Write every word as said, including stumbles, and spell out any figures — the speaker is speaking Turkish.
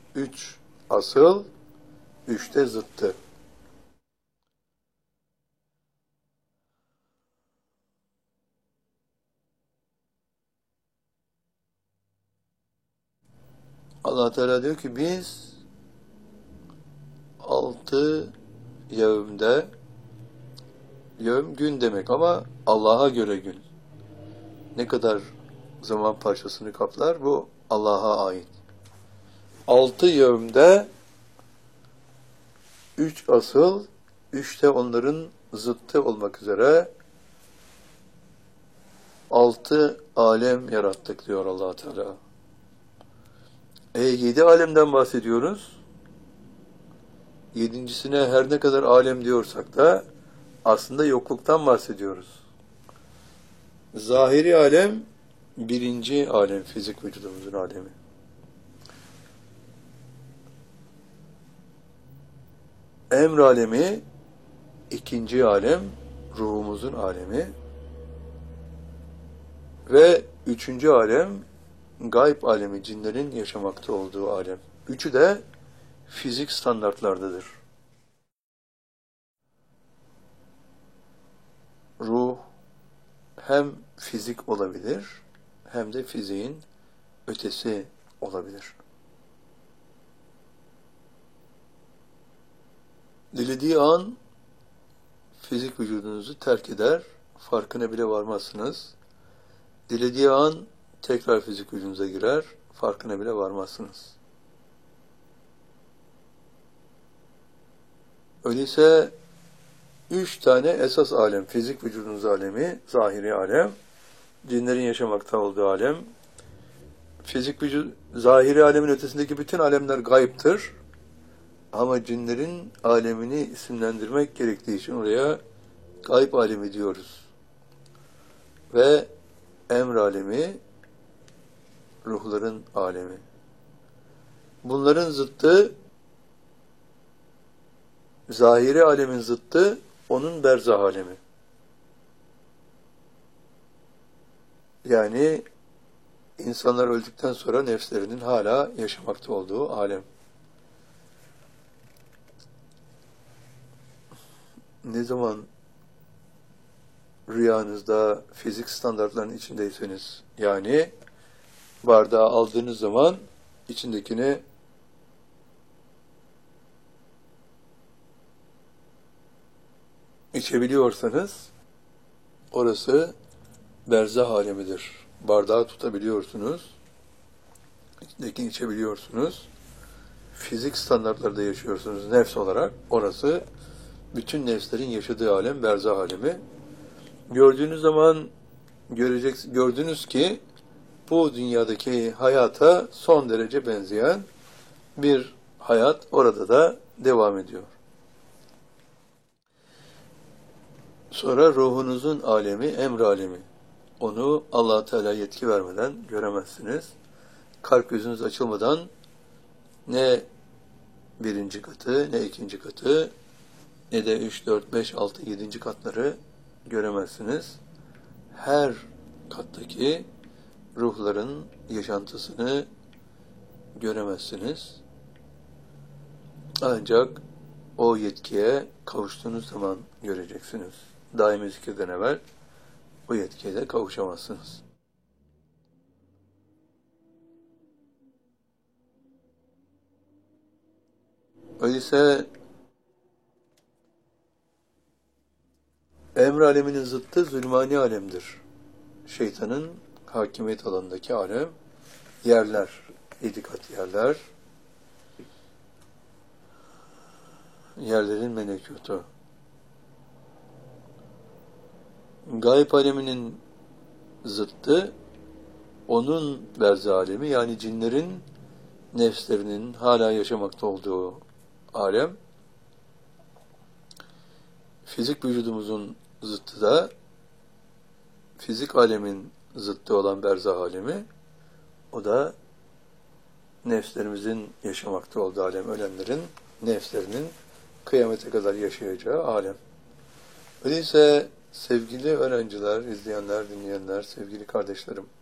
Üç asıl, üçte zıttı. Allah Teala diyor ki biz altı yevmde, yevm gün demek ama Allah'a göre gün. Ne kadar zaman parçasını kaplar? Bu Allah'a ait. Altı yevmde üç asıl, üçte onların zıttı olmak üzere altı alem yarattık diyor Allah Teala. E yedi alemden bahsediyoruz. Yedincisine her ne kadar alem diyorsak da aslında yokluktan bahsediyoruz. Zahiri alem birinci alem, fizik vücudumuzun alemi. Emr alemi ikinci alem, ruhumuzun alemi. Ve üçüncü alem, gayb alemi, cinlerin yaşamakta olduğu alem. Üçü de fizik standartlardadır. Ruh hem fizik olabilir, hem de fiziğin ötesi olabilir. Dilediği an fizik vücudunuzu terk eder, farkına bile varmazsınız. Dilediği an tekrar fizik vücudunuza girer, farkına bile varmazsınız. Öyleyse üç tane esas alem, fizik vücudunuz alemi, zahiri alem, cinlerin yaşamakta olduğu alem, fizik vücut, zahiri alemin ötesindeki bütün alemler gayiptir. Ama cinlerin alemini isimlendirmek gerektiği için oraya gayb alemi diyoruz. Ve emr alemi, ruhların alemi. Bunların zıttı, zahiri alemin zıttı, onun berzah alemi. Yani insanlar öldükten sonra nefslerinin hala yaşamakta olduğu alem. Ne zaman rüyanızda fizik standartlarının içindeyseniz, yani bardağı aldığınız zaman içindekini içebiliyorsanız orası berzah alemidir. Bardağı tutabiliyorsunuz, içindekini içebiliyorsunuz, fizik standartlarda yaşıyorsunuz nefs olarak, orası bütün nefslerin yaşadığı alem, berzah alemi. Gördüğünüz zaman görecek, gördünüz ki bu dünyadaki hayata son derece benzeyen bir hayat orada da devam ediyor. Sonra ruhunuzun alemi, emr alemi. Onu Allah Teala yetki vermeden göremezsiniz. Kalp gözünüz açılmadan ne birinci katı, ne ikinci katı, ne de üç, dört, beş, altı, yedinci katları göremezsiniz. Her kattaki ruhların yaşantısını göremezsiniz. Ancak o yetkiye kavuştuğunuz zaman göreceksiniz. Daimi zikirden evvel o yetkiye de kavuşamazsınız. Öyleyse emr aleminin zıttı zulmani alemdir. Şeytanın hakimiyet alanındaki alem, yerler, yedi kat yerler, yerlerin melekutu. Gayb aleminin zıttı, onun berzah alemi, yani cinlerin nefslerinin hala yaşamakta olduğu alem. Fizik vücudumuzun zıttı da fizik alemin zıttı olan berzah alemi. O da nefslerimizin yaşamakta olduğu alem, ölenlerin nefslerinin kıyamete kadar yaşayacağı alem. Öyleyse sevgili öğrenciler, izleyenler, dinleyenler, sevgili kardeşlerim,